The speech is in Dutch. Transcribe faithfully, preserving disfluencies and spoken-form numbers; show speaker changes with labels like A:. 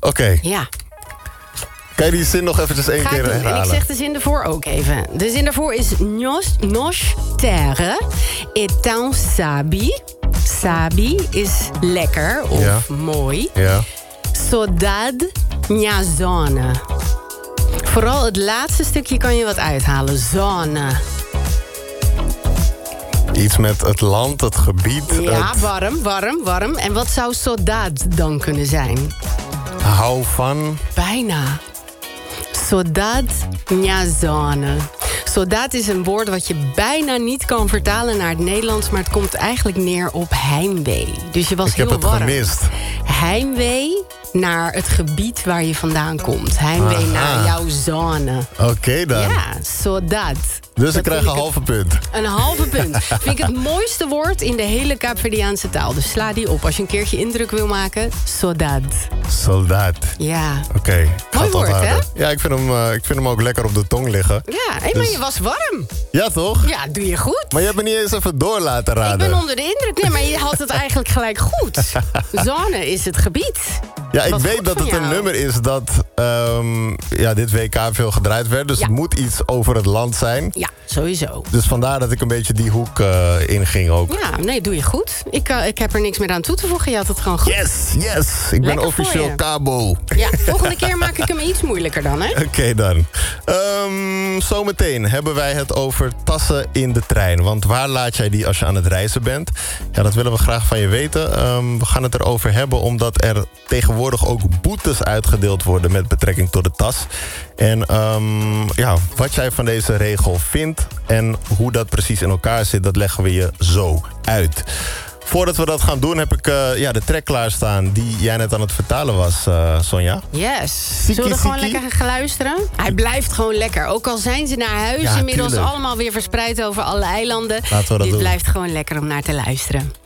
A: Oké. Okay.
B: Ja.
A: Kan je die zin nog eventjes één
B: Ga
A: keer
B: ik doen.
A: herhalen?
B: En ik zeg de zin ervoor ook even. De zin ervoor is... Nos, nos terre est un sabi. Sabi is lekker of
A: ja.
B: mooi.
A: Ja.
B: Saudade minha zona. Vooral het laatste stukje kan je wat uithalen. Zone.
A: Iets met het land, het gebied.
B: Ja,
A: het...
B: warm, warm, warm. En wat zou saudade dan kunnen zijn?
A: Hou van...
B: Bijna. Saudade minha zona. Saudade is een woord wat je bijna niet kan vertalen naar het Nederlands... maar het komt eigenlijk neer op heimwee. Dus je was
A: Ik
B: heel
A: heb het
B: warm.
A: gemist.
B: Heimwee naar het gebied waar je vandaan komt. Heimwee
A: Aha.
B: naar jouw zone.
A: Oké okay, dan.
B: Ja, saudade.
A: Dus
B: Dat
A: ik krijg
B: vind
A: een
B: ik
A: halve punt.
B: Een halve punt. Vind ik het mooiste woord in de hele Kaapverdiaanse taal. Dus sla die op als je een keertje indruk wil maken. Saudade.
A: Soldaat.
B: Ja.
A: Oké. Okay.
B: Mooi woord, hè?
A: Ja, ik vind, hem, uh, ik vind hem ook lekker op de tong liggen.
B: Ja, hey,
A: dus...
B: maar je was warm.
A: Ja, toch?
B: Ja, doe je goed.
A: Maar je hebt me niet eens even door laten raden.
B: Ik ben onder de indruk. Nee, maar je had het eigenlijk gelijk goed. Zone is het gebied.
A: Ja, ik
B: Wat
A: weet
B: goed
A: dat
B: van
A: het een
B: jou.
A: nummer is dat um, ja, dit W K veel gedraaid werd. Dus
B: Ja.
A: het moet iets over het land zijn.
B: Ja, sowieso.
A: Dus vandaar dat ik een beetje die hoek uh, inging ook.
B: Ja, nee, doe je goed. Ik, uh, ik heb er niks meer aan toe te voegen. Je had het gewoon goed.
A: Yes, yes. Ik ben
B: Lekker
A: officieel
B: voor je.
A: Cabo.
B: Ja, volgende keer maak ik hem iets moeilijker dan, hè?
A: Oké okay, dan. Um, zometeen hebben wij het over tassen in de trein. Want waar laat jij die als je aan het reizen bent? Ja, dat willen we graag van je weten. Um, we gaan het erover hebben omdat er tegenwoordig ook boetes uitgedeeld worden met betrekking tot de tas. En um, ja, wat jij van deze regel vindt en hoe dat precies in elkaar zit, dat leggen we je zo uit. Voordat we dat gaan doen, heb ik uh, ja, de track klaarstaan die jij net aan het vertalen was, uh, Sonja.
B: Yes.
A: Siki,
B: Zullen we gewoon
A: siki?
B: lekker gaan luisteren? Hij blijft gewoon lekker. Ook al zijn ze naar huis
A: Ja,
B: inmiddels
A: tuurlijk.
B: allemaal weer verspreid over alle eilanden.
A: Laten we dat
B: Dit
A: doen.
B: blijft gewoon lekker om naar te luisteren.